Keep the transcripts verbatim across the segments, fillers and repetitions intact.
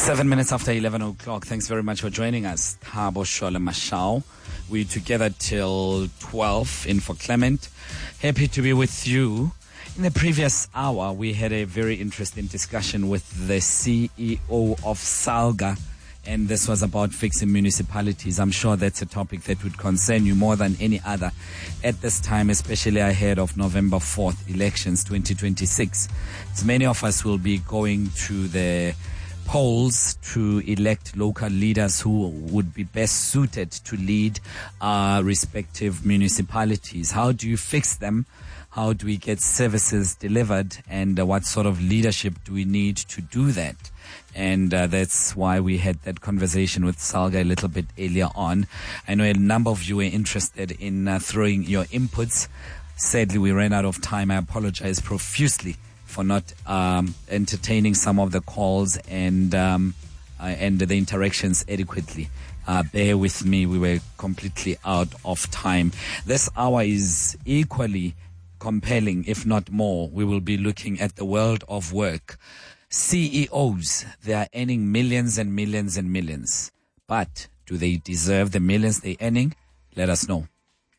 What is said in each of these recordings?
Seven minutes after eleven o'clock. Thanks very much for joining us. Thabo Shole Mashao. We're together till twelve in for Clement. Happy to be with you. In the previous hour, we had a very interesting discussion with the C E O of SALGA, and this was about fixing municipalities. I'm sure that's a topic that would concern you more than any other at this time, especially ahead of November fourth elections twenty twenty-six. As many of us will be going to the polls to elect local leaders who would be best suited to lead our respective municipalities. How do you fix them? How do we get services delivered? And uh, what sort of leadership do we need to do that? And uh, that's why we had that conversation with SALGA a little bit earlier on. I know a number of you were interested in uh, throwing your inputs. Sadly, we ran out of time. I apologize profusely for not um, entertaining some of the calls and um, uh, and the interactions adequately. Uh, bear with me, we were completely out of time. This hour is equally compelling, if not more. We will be looking at the world of work. C E Os, they are earning millions and millions and millions. But do they deserve the millions they're earning? Let us know.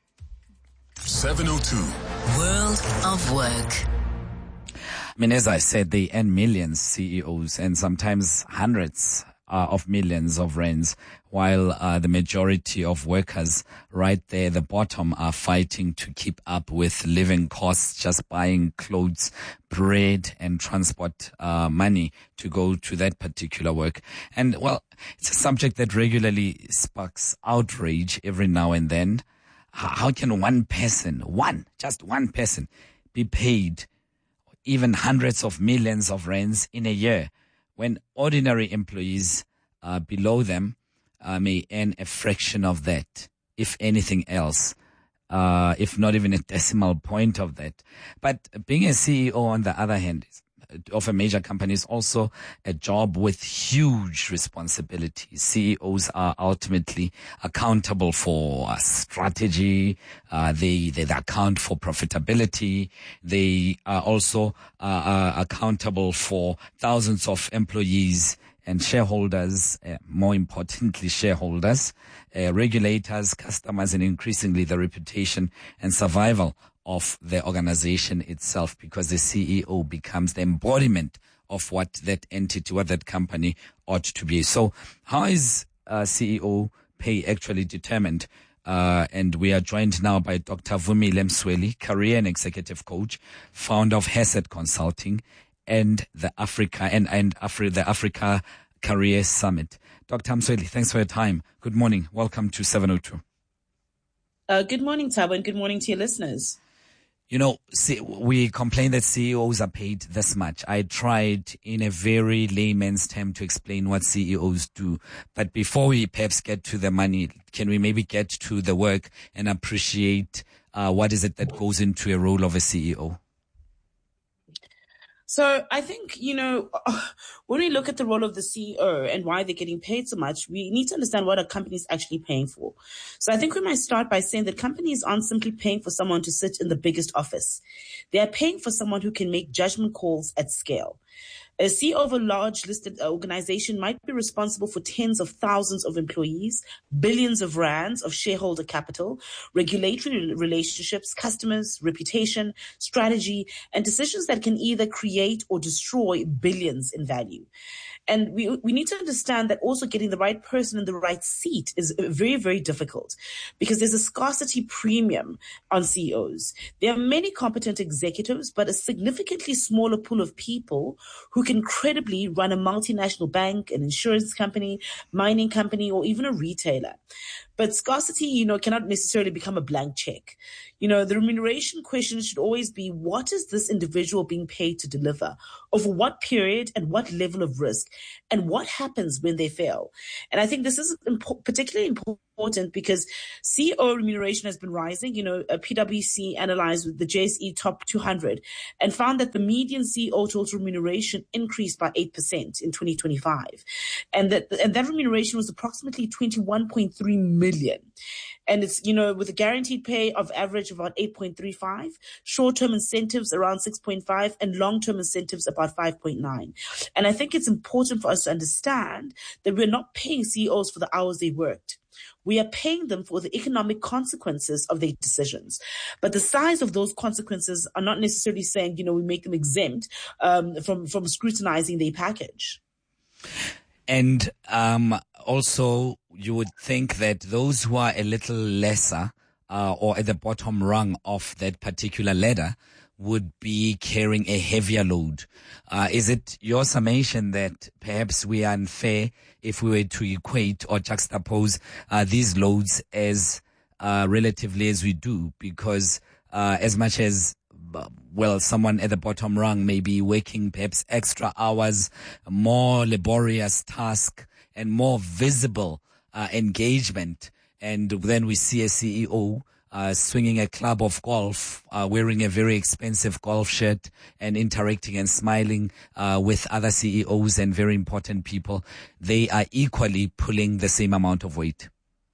seven oh two. World of Work. I mean, as I said, they earn millions, C E Os, and sometimes hundreds uh, of millions of rands, while uh, the majority of workers right there at the bottom are fighting to keep up with living costs, just buying clothes, bread, and transport uh, money to go to that particular work. And, well, it's a subject that regularly sparks outrage every now and then. How can one person, one, just one person, be paid even hundreds of millions of rands in a year, when ordinary employees uh, below them uh, may earn a fraction of that, if anything else, uh, if not even a decimal point of that. But being a C E O, on the other hand, of a major company is also a job with huge responsibilities. C E Os are ultimately accountable for strategy. Uh, they, they account for profitability. They are also uh, are accountable for thousands of employees and shareholders, uh, more importantly, shareholders, uh, regulators, customers, and increasingly the reputation and survival of the organization itself, because the C E O becomes the embodiment of what that entity, what that company ought to be. So how is uh, C E O pay actually determined? Uh, and we are joined now by Doctor Vumile Msweli, career and executive coach, founder of Hesed Consulting and the Africa and, and Afri- the Africa Career Summit. Doctor Msweli, thanks for your time. Good morning. Welcome to seven oh two. Uh, good morning, Thabo, and good morning to your listeners. You know, see, we complain that C E Os are paid this much. I tried in a very layman's term to explain what C E Os do. But before we perhaps get to the money, can we maybe get to the work and appreciate uh, what is it that goes into a role of a C E O? So I think, you know, when we look at the role of the C E O and why they're getting paid so much, we need to understand what a company is actually paying for. So I think we might start by saying that companies aren't simply paying for someone to sit in the biggest office. They are paying for someone who can make judgment calls at scale. A C E O of a large listed organization might be responsible for tens of thousands of employees, billions of rands of shareholder capital, regulatory relationships, customers, reputation, strategy, and decisions that can either create or destroy billions in value. And we we need to understand that also getting the right person in the right seat is very, very difficult, because there's a scarcity premium on C E Os. There are many competent executives, but a significantly smaller pool of people who can credibly run a multinational bank, an insurance company, mining company, or even a retailer. But scarcity, you know, cannot necessarily become a blank check. You know, the remuneration question should always be, what is this individual being paid to deliver? Over what period and what level of risk? And what happens when they fail? And I think this is impo- particularly important because C E O remuneration has been rising. You know, P W C analyzed the J S E top two hundred and found that the median C E O total remuneration increased by eight percent in twenty twenty-five. And that, and that remuneration was approximately twenty-one point three million million. And it's, you know, with a guaranteed pay of average about eight point three five, short-term incentives around six point five, and long-term incentives about five point nine. And I think it's important for us to understand that we're not paying C E Os for the hours they worked. We are paying them for the economic consequences of their decisions. But the size of those consequences are not necessarily saying, you know, we make them exempt um, from, from scrutinizing their package. And um, also, you would think that those who are a little lesser uh, or at the bottom rung of that particular ladder would be carrying a heavier load. Uh, is it your summation that perhaps we are unfair if we were to equate or juxtapose uh, these loads as uh, relatively as we do? Because uh, as much as well, someone at the bottom rung may be working perhaps extra hours, more laborious task, and more visible uh, engagement. And then we see a C E O uh, swinging a club of golf, uh, wearing a very expensive golf shirt and interacting and smiling uh, with other C E Os and very important people. They are equally pulling the same amount of weight.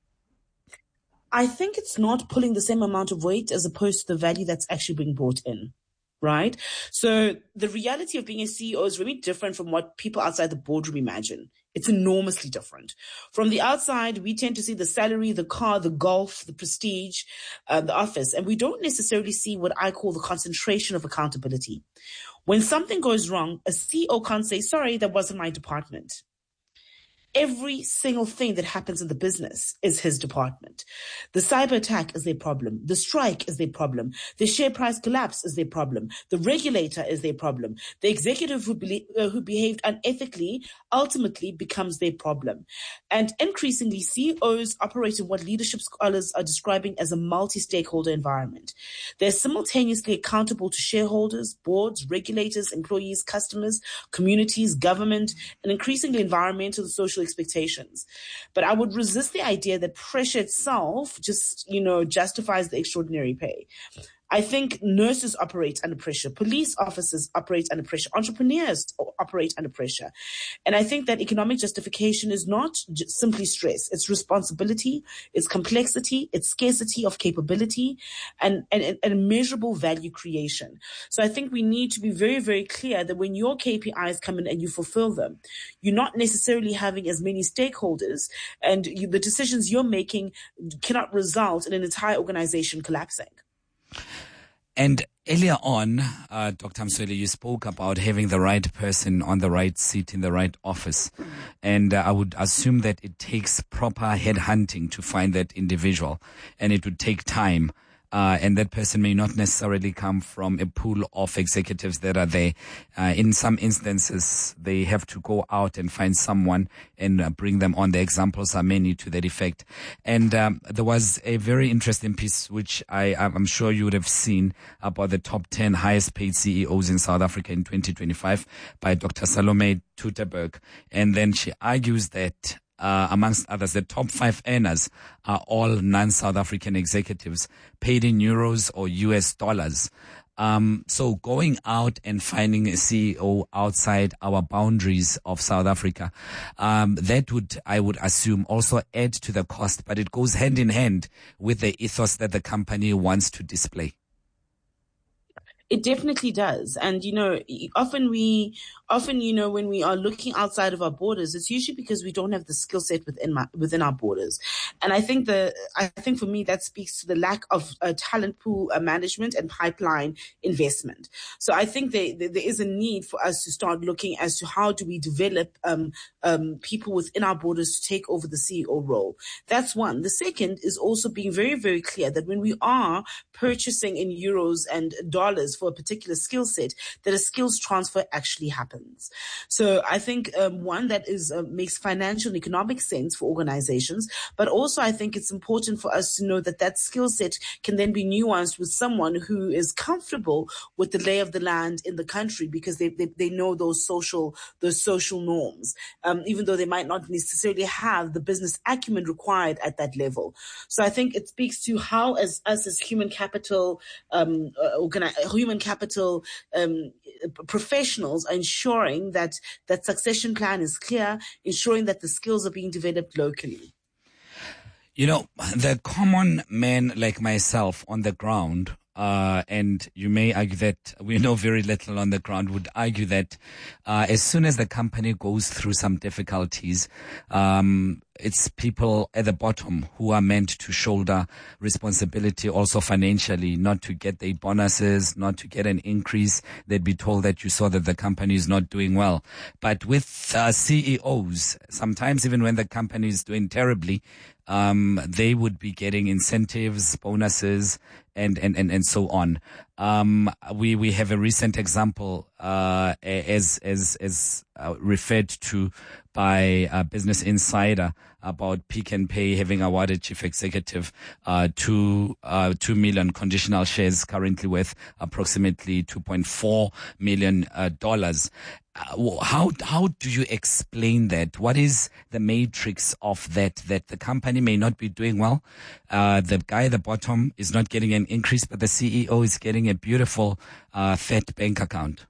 I think it's not pulling the same amount of weight as opposed to the value that's actually being brought in, right? So the reality of being a C E O is really different from what people outside the boardroom imagine. It's enormously different. From the outside, we tend to see the salary, the car, the golf, the prestige, uh, the office, and we don't necessarily see what I call the concentration of accountability. When something goes wrong, a C E O can't say, sorry, that wasn't my department. Every single thing that happens in the business is his department. The cyber attack is their problem. The strike is their problem. The share price collapse is their problem. The regulator is their problem. The executive who, be, uh, who behaved unethically ultimately becomes their problem. And increasingly, C E Os operate in what leadership scholars are describing as a multi-stakeholder environment. They're simultaneously accountable to shareholders, boards, regulators, employees, customers, communities, government, and increasingly environmental and social expectations. But I would resist the idea that pressure itself just, you know, justifies the extraordinary pay. I think nurses operate under pressure. Police officers operate under pressure. Entrepreneurs operate under pressure. And I think that economic justification is not simply stress. It's responsibility, it's complexity, it's scarcity of capability, and, and, and measurable value creation. So I think we need to be very, very clear that when your K P Is come in and you fulfill them, you're not necessarily having as many stakeholders, and you, the decisions you're making cannot result in an entire organization collapsing. And earlier on, uh, Doctor Msweli, you spoke about having the right person on the right seat in the right office. And uh, I would assume that it takes proper headhunting to find that individual, and it would take time. Uh, and that person may not necessarily come from a pool of executives that are there. Uh, in some instances, they have to go out and find someone and uh, bring them on. The examples are many to that effect. And um, there was a very interesting piece, which I, I'm sure you would have seen, about the top ten highest paid C E Os in South Africa in twenty twenty-five by Doctor Salome Tuterberg. And then she argues that Uh, amongst others, the top five earners are all non-South African executives paid in euros or U S dollars. Um, so going out and finding a C E O outside our boundaries of South Africa, um, that would, I would assume, also add to the cost, but it goes hand in hand with the ethos that the company wants to display. It definitely does. And, you know, often we, often, you know, when we are looking outside of our borders, it's usually because we don't have the skill set within my, within our borders. And I think the, I think for me, that speaks to the lack of uh, talent pool uh, management and pipeline investment. So I think there, there, there is a need for us to start looking as to how do we develop, um, um, people within our borders to take over the C E O role. That's one. The second is also being very, very clear that when we are purchasing in euros and dollars for a particular skill set, that a skills transfer actually happens. So I think um, one that is uh, makes financial and economic sense for organizations, but also I think it's important for us to know that that skill set can then be nuanced with someone who is comfortable with the lay of the land in the country, because they they, they know those social those social norms, um, even though they might not necessarily have the business acumen required at that level. So I think it speaks to how, as us as human capital um, uh, organi- human capital um, professionals, are ensuring that that succession plan is clear, ensuring that the skills are being developed locally. You know, the common man like myself on the ground, uh, and you may argue that we know very little on the ground, would argue that uh, as soon as the company goes through some difficulties, um, it's people at the bottom who are meant to shoulder responsibility also financially, not to get their bonuses, not to get an increase. They'd be told that you saw that the company is not doing well. But with uh, C E Os, sometimes even when the company is doing terribly, um, they would be getting incentives, bonuses, and, and, and, and so on. Um, we, we have a recent example, uh, as, as, as uh, referred to by uh, Business Insider about Pick n Pay having awarded chief executive, uh, two, uh, two million conditional shares currently worth approximately two point four million uh, dollars. Uh, how, how do you explain that? What is the matrix of that, that the company may not be doing well? Uh, the guy at the bottom is not getting an increase, but the C E O is getting a beautiful, uh, fat bank account.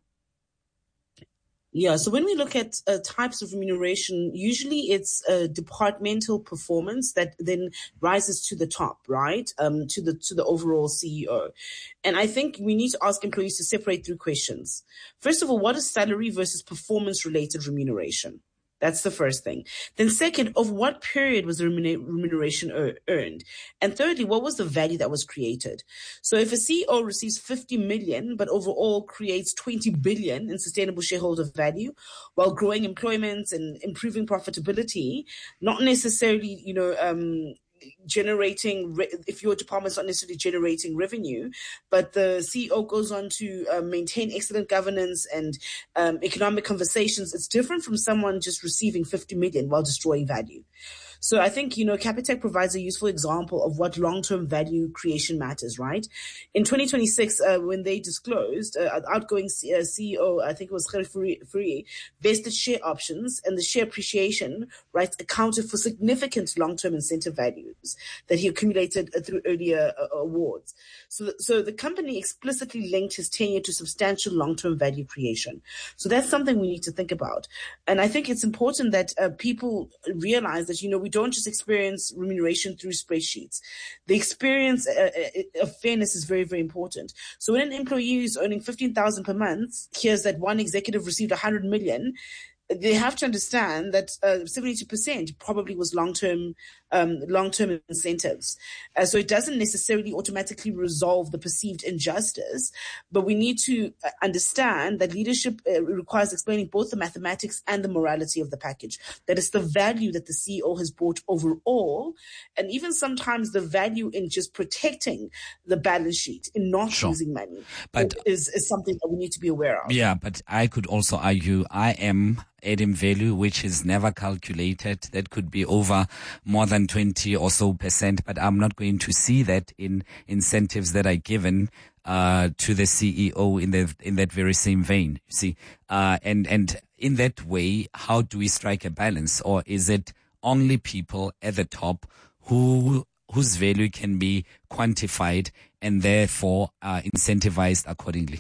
Yeah, so when we look at uh, types of remuneration, usually it's a departmental performance that then rises to the top, right? Um, to the to the overall C E O. And I think we need to ask employees to separate through questions. First of all, what is salary versus performance-related remuneration? That's the first thing. Then second, of what period was the remuneration er- earned? And thirdly, what was the value that was created? So if a C E O receives fifty million, but overall creates twenty billion in sustainable shareholder value while growing employment and improving profitability, not necessarily, you know, um, generating, re- if your department's not necessarily generating revenue, but the C E O goes on to uh, maintain excellent governance and um, economic conversations, it's different from someone just receiving fifty million while destroying value. So I think, you know, Capitec provides a useful example of what long-term value creation matters, right? In twenty twenty-six, uh, when they disclosed, uh, outgoing C- uh, C E O, I think it was Gerrie Fourie, vested share options, and the share appreciation, right, accounted for significant long-term incentive values that he accumulated uh, through earlier uh, awards. So, so the company explicitly linked his tenure to substantial long-term value creation. So that's something we need to think about. And I think it's important that uh, people realize that, you know, we don't just experience remuneration through spreadsheets. The experience uh, of fairness is very, very important. So when an employee is earning fifteen thousand per month, hears that one executive received one hundred million, they have to understand that uh, seventy-two percent probably was long-term um, long-term incentives. Uh, so it doesn't necessarily automatically resolve the perceived injustice, but we need to understand that leadership uh, requires explaining both the mathematics and the morality of the package. That is the value that the C E O has brought overall, and even sometimes the value in just protecting the balance sheet, in not Sure. losing money, But is, is something that we need to be aware of. yeah, but I could also argue I am adding value, which is never calculated. That could be over more than twenty or so percent, but I'm not going to see that in incentives that are given uh, to the C E O in the in that very same vein. You see, uh, and and in that way, how do we strike a balance, or is it only people at the top who whose value can be quantified and therefore uh, incentivized accordingly?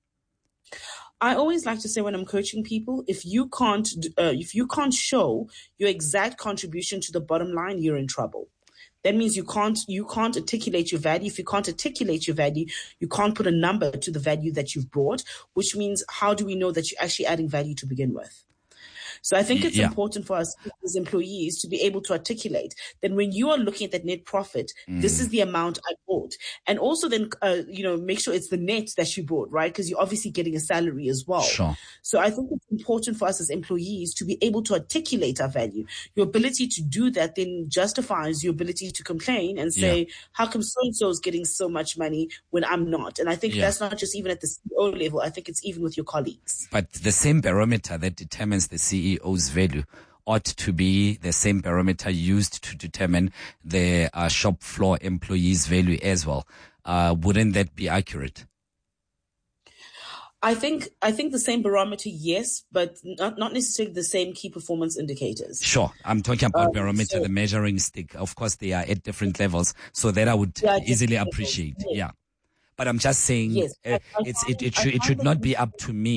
I always like to say when I'm coaching people, if you can't, uh, if you can't show your exact contribution to the bottom line, you're in trouble. That means you can't, you can't articulate your value. If you can't articulate your value, you can't put a number to the value that you've brought, which means how do we know that you're actually adding value to begin with? So I think it's Yeah. important for us as employees to be able to articulate that when you are looking at that net profit, mm. this is the amount I bought. And also then, uh, you know, make sure it's the net that you bought, right? Because you're obviously getting a salary as well. Sure. So I think it's important for us as employees to be able to articulate our value. Your ability to do that then justifies your ability to complain and say, yeah. how come so-and-so is getting so much money when I'm not? And I think yeah. that's not just even at the C E O level. I think it's even with your colleagues. But the same barometer that determines the C E O's value ought to be the same barometer used to determine the uh, shop floor employee's value as well. Uh, wouldn't that be accurate? I think I think the same barometer, yes, but not, not necessarily the same key performance indicators. Sure. I'm talking about um, barometer, so, the measuring stick. Of course, they are at different levels, so that I would yeah, easily appreciate. Yes. Yeah. But I'm just saying, yes, uh, I, I it's find, it, it should it should not be up to me